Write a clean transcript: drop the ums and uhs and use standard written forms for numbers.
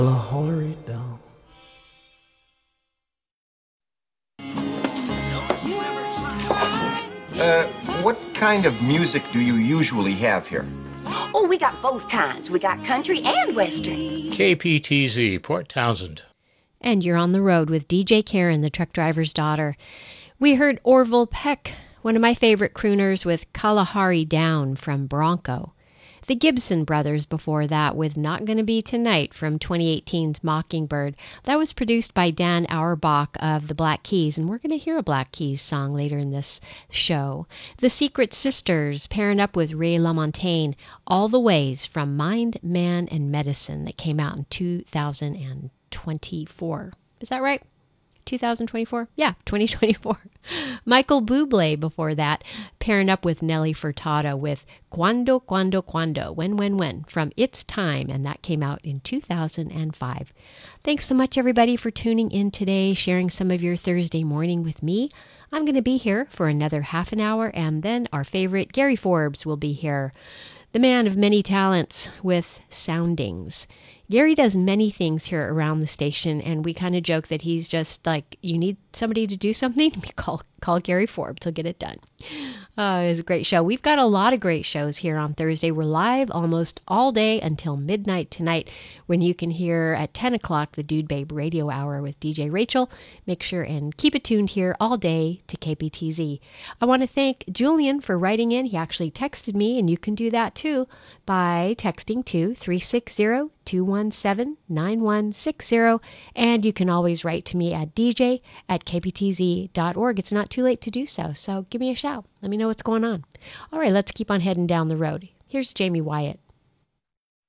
Hurry down. What kind of music do you usually have here? Oh, we got both kinds. We got country and western. KPTZ, Port Townsend. And you're on the road with DJ Karen, the truck driver's daughter. We heard Orville Peck, one of my favorite crooners, with Kalahari Down from Bronco. The Gibson Brothers before that with Not Gonna Be Tonight from 2018's Mockingbird. That was produced by Dan Auerbach of the Black Keys, and we're going to hear a Black Keys song later in this show. The Secret Sisters pairing up with Ray LaMontagne, All the Ways from Mind, Man, and Medicine that came out in 2024. Is that right? 2024? Yeah, 2024. Michael Bublé before that, pairing up with Nelly Furtado with Cuando, When, from It's Time, and that came out in 2005. Thanks so much, everybody, for tuning in today, sharing some of your Thursday morning with me. I'm going to be here for another half an hour, and then our favorite Gary Forbes will be here, the man of many talents with Soundings. Gary does many things here around the station, and we kind of joke that he's just like, you need somebody to do something? Call Gary Forbes. He'll get it done. It was a great show. We've got a lot of great shows here on Thursday. We're live almost all day until midnight tonight, when you can hear at 10 o'clock the Dude Babe Radio Hour with DJ Rachel. Make sure and keep it tuned here all day to KPTZ. I want to thank Julian for writing in. He actually texted me, and you can do that too by texting to 360-217-9160. And you can always write to me at dj@kptz.org. It's not too late to do so give me a shout. Let me know what's going on. All right, let's keep on heading down the road. Here's Jamie Wyatt.